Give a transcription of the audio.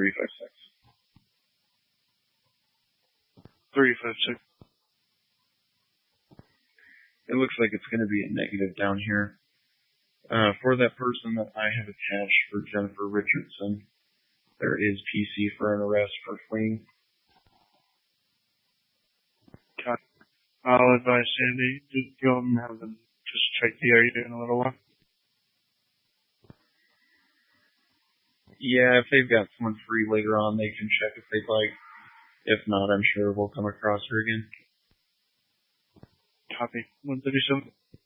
356. 356. It looks like it's going to be a negative down here. For that person that I have attached for Jennifer Richardson, there is PC for an arrest for fleeing. I'll advise Sandy to go and have them just check the area in a little while. Yeah, if they've got someone free later on, they can check if they'd like. If not, I'm sure we'll come across her again. Copy. 137.